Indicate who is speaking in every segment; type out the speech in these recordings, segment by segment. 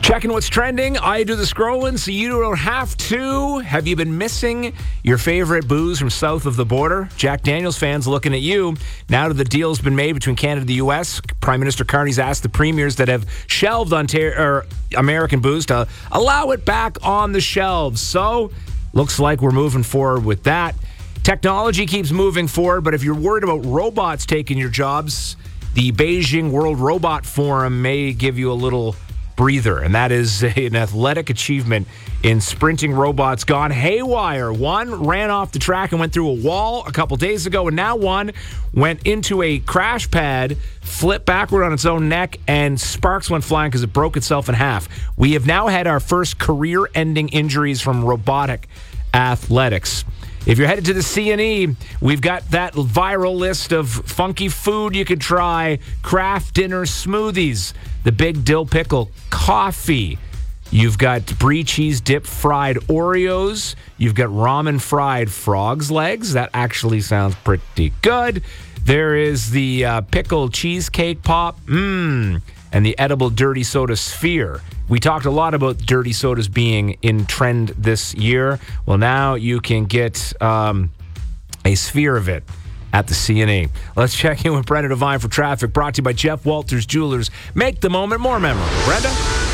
Speaker 1: Checking what's trending. I do the scrolling so you don't have to. Have you been missing your favorite booze from south of the border? Jack Daniels fans looking at you. Now that the deal's been made between Canada and the U.S., Prime Minister Carney's asked the premiers that have shelved American booze to allow it back on the shelves. So, looks like we're moving forward with that. Technology keeps moving forward, but if you're worried about robots taking your jobs, the Beijing World Robot Forum may give you a little breather, and that is an athletic achievement in sprinting robots gone haywire. One ran off the track and went through a wall a couple days ago, and now one went into a crash pad, flipped backward on its own neck, and sparks went flying because it broke itself in half. We have now had our first career-ending injuries from robotic athletics. If you're headed to the CNE, we've got that viral list of funky food you could try, craft dinner smoothies, the big dill pickle coffee. You've got brie cheese dip fried Oreos. You've got ramen fried frog's legs. That actually sounds pretty good. There is the pickle cheesecake pop. And the edible dirty soda sphere. We talked a lot about dirty sodas being in trend this year. Well, now you can get a sphere of it at the CNE. Let's check in with Brenda Devine for traffic, brought to you by Jeff Walters Jewelers. Make the moment more memorable. Brenda?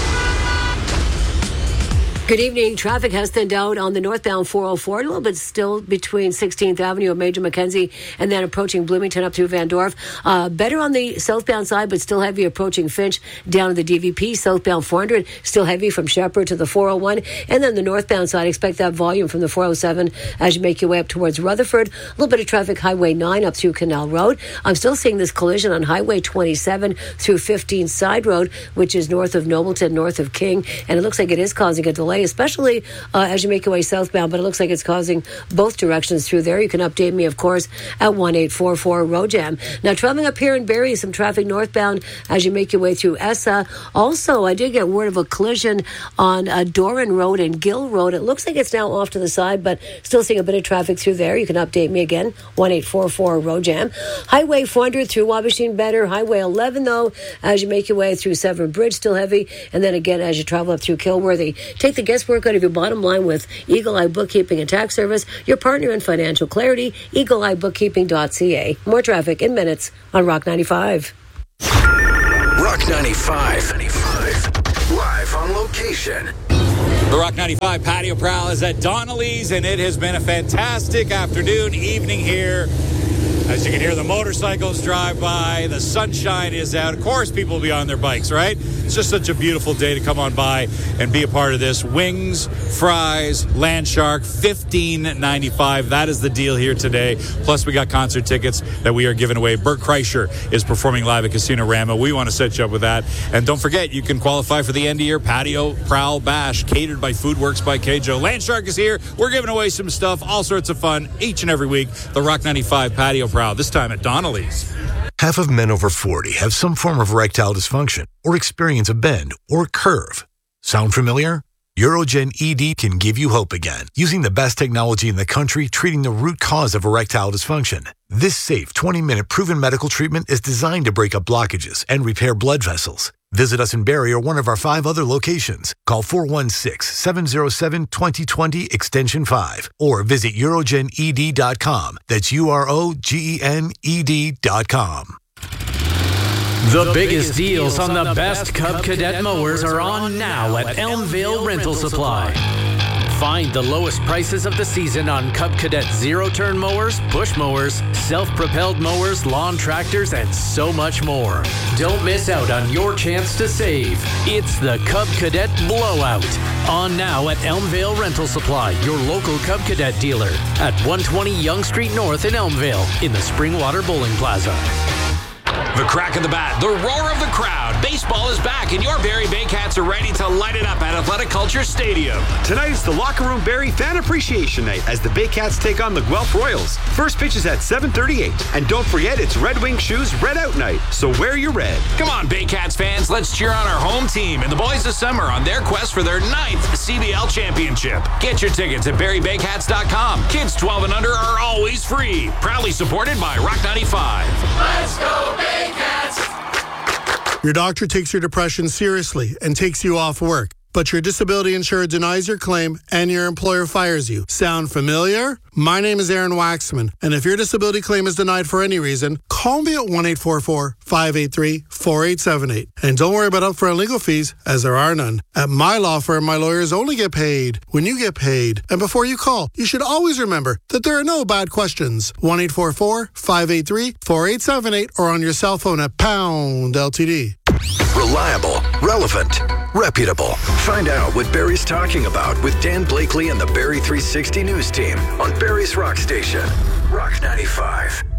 Speaker 2: Good evening. Traffic has thinned out on the northbound 404, a little bit still between 16th Avenue and Major Mackenzie, and then approaching Bloomington up through Van Dorf. Better on the southbound side, but still heavy approaching Finch down to the DVP. Southbound 400, still heavy from Shepherd to the 401. And then the northbound side, expect that volume from the 407 as you make your way up towards Rutherford. A little bit of traffic, Highway 9 up through Canal Road. I'm still seeing this collision on Highway 27 through 15 Side Road, which is north of Nobleton, north of King. And it looks like it is causing a delay, especially as you make your way southbound, but it looks like it's causing both directions through there. You can update me, of course, at 1844 Road Jam. Now, traveling up here in Barrie, some traffic northbound as you make your way through ESSA. Also, I did get word of a collision on Doran Road and Gill Road. It looks like it's now off to the side, but still seeing a bit of traffic through there. You can update me again, 1844 Road Jam. Highway 400 through Wabashine better. Highway 11, though, as you make your way through Severn Bridge, still heavy. And then again, as you travel up through Kilworthy. Take the guesswork out of your bottom line with Eagle Eye Bookkeeping and Tax Service, your partner in financial clarity, eagleeyebookkeeping.ca. More traffic in minutes on Rock 95.
Speaker 3: Rock 95. Live on location.
Speaker 4: The Rock 95 Patio Prowl is at Donnelly's, and it has been a fantastic afternoon, evening here. As you can hear, the motorcycles drive by, the sunshine is out. Of course, people will be on their bikes, right? It's just such a beautiful day to come on by and be a part of this. Wings, fries, Landshark, $15.95. That is the deal here today. Plus, we got concert tickets that we are giving away. Bert Kreischer is performing live at Casino Rama. We want to set you up with that. And don't forget, you can qualify for the end-of-year Patio Prowl Bash, catered by Foodworks by Kjo. Landshark is here. We're giving away some stuff, all sorts of fun, each and every week. The Rock 95 Patio Prowl, this time at Donnelly's.
Speaker 5: Half of men over 40 have some form of erectile dysfunction or experience a bend or curve. Sound familiar? Urogen ED can give you hope again, using the best technology in the country treating the root cause of erectile dysfunction. This safe 20-minute proven medical treatment is designed to break up blockages and repair blood vessels. Visit us in Barrie or one of our 5 other locations. Call 416-707-2020 extension 5 or visit urogened.com. That's urogened.com.
Speaker 6: The biggest deals on the best Cub Cadet mowers are on now at Elmvale Rental Supply. Find the lowest prices of the season on Cub Cadet zero-turn mowers, push mowers, self-propelled mowers, lawn tractors, and so much more. Don't miss out on your chance to save. It's the Cub Cadet Blowout. On now at Elmvale Rental Supply, your local Cub Cadet dealer at 120 Yonge Street North in Elmvale in the Springwater Bowling Plaza.
Speaker 3: The crack of the bat, the roar of the crowd. Baseball is back, and your Barrie Baycats are ready to light it up at Athletic Culture Stadium.
Speaker 7: Tonight is the Locker Room Barrie Fan Appreciation Night as the Baycats take on the Guelph Royals. First pitch is at 7:38. And don't forget, it's Red Wing Shoes Red Out Night, so wear your red.
Speaker 3: Come on, Baycats fans, let's cheer on our home team and the boys of summer on their quest for their 9th CBL championship. Get your tickets at BarrieBaycats.com. Kids 12 and under are always free. Proudly supported by Rock 95.
Speaker 8: Let's go, Baycats! Your doctor takes your depression seriously and takes you off work, but your disability insurer denies your claim and your employer fires you. Sound familiar? My name is Aaron Waxman, and if your disability claim is denied for any reason, call me at 1-844-583-4878. And don't worry about upfront legal fees, as there are none. At my law firm, my lawyers only get paid when you get paid. And before you call, you should always remember that there are no bad questions. 1-844-583-4878 or on your cell phone at pound LTD.
Speaker 9: Reliable, relevant, reputable. Find out what Barrie's talking about with Dan Blakely and the Barrie 360 News team on Barrie's Rock Station, Rock 95.